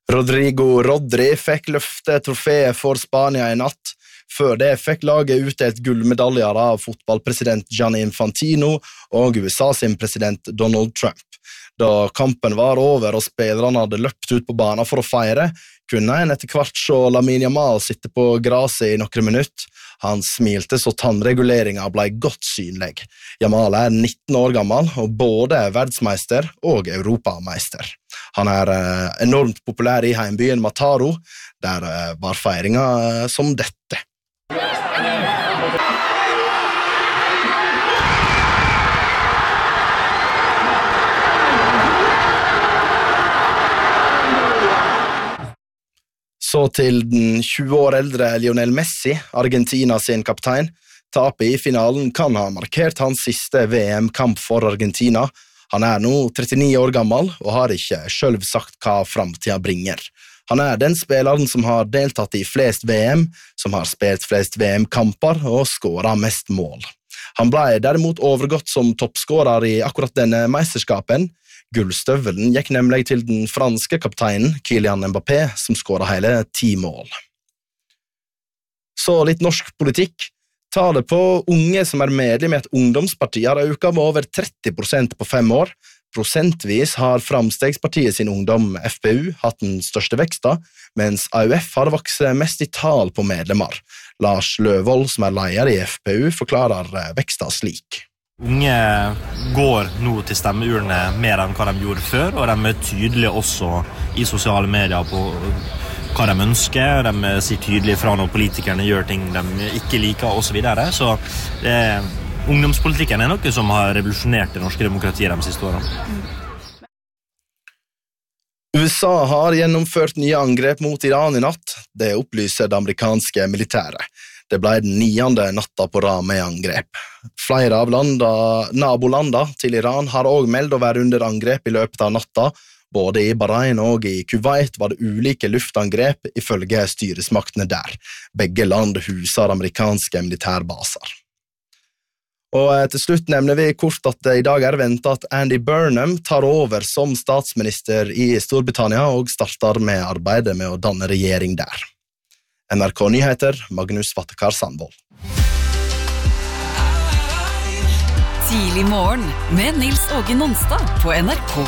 Rodri fikk løfte trofeet for Spania i natt. Før det fikk laget utdelt gullmedaljer av fotballpresident Gianni Infantino og USA sin president Donald Trump. Da kampen var over og spillerne hadde løpt ut på banen for å feire, kunne en etter hvert se Lamine Yamal sitte på graset i noen minutter. Han smilte så tannreguleringen ble godt synlig. Yamal 19 år gammel og både verdensmeister og europameister. Han enormt populær i heimbyen Mataro, der var feiringen som dette. Så til den 20 år eldre Lionel Messi, Argentina sin kaptein. Tapet i finalen kan ha markert hans siste VM-kamp for Argentina. Han nå 39 år gammel og har ikke selv sagt hva fremtiden bringer. Han den spilleren som har deltatt i flest VM, som har spilt flest VM-kamper og skåret mest mål. Han ble derimot overgått som toppskårer i akkurat denne meisterskapen. Gullstøvelen gikk nemlig til den franske kapteinen Kylian Mbappé, som skåret hele 10 mål. Så litt norsk politikk. Tallet på unge som medlem i et ungdomsparti har økt med over 30% på 5 år. Prosentvis har Framstegspartiet sin ungdom FPU hatt den største veksten, mens AUF har vokst mest i tal på medlemmer. Lars Løvold, som leder i FPU, forklarer veksten slik. Unge går nå til stemmeurene mer enn hva de gjorde før, og de tydelige også i sosiale medier på hva de ønsker. De sier tydelig fra når politikerne gjør ting de ikke liker, og så videre. Så ungdomspolitikken noe som har revolusjonert det norske demokratiet de siste årene. USA har gjennomført nye angrep mot Iran i natt. Det opplyser det amerikanske militæret. Det ble den 9. natta på rad med angrep. Flere av nabolanda til Iran har også meldt å være under angrep i løpet av natta. Både i Bahrain og i Kuwait var det ulike luftangrep ifølge styresmaktene der. Begge land huser amerikanske militærbaser. Og til slutt nevner vi kort at det i dag ventet at Andy Burnham tar over som statsminister i Storbritannia og starter med arbeidet med å danne regjering der. NRK Nyheter, Magnus Vattekar Sandvold. Tidlig morgen med Nils Åge Nonstad på NRK